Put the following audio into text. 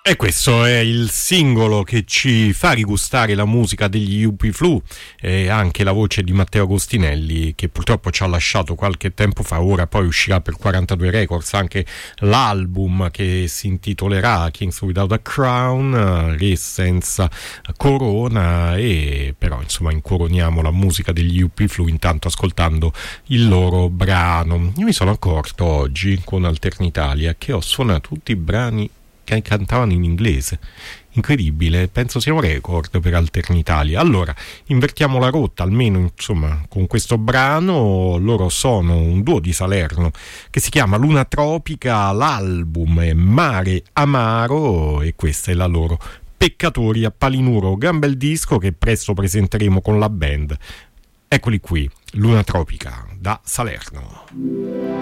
E questo è il singolo che ci fa rigustare la musica degli UP Flu e anche la voce di Matteo Agostinelli, che purtroppo ci ha lasciato qualche tempo fa. Ora poi uscirà per 42 Records anche l'album che si intitolerà Kings Without a Crown, Re senza corona, e però insomma incoroniamo la musica degli UP Flu intanto ascoltando il loro brano. Io mi sono accorto oggi con Alternitalia che ho suonato tutti i brani che cantavano in inglese. Incredibile, penso sia un record per Alternitalia. Allora, invertiamo la rotta, almeno insomma con questo brano. Loro sono un duo di Salerno che si chiama Luna Tropica, l'album è Mare Amaro e questa è la loro Peccatori a Palinuro, gran bel disco che presto presenteremo con la band. Eccoli qui, Luna Tropica da Salerno.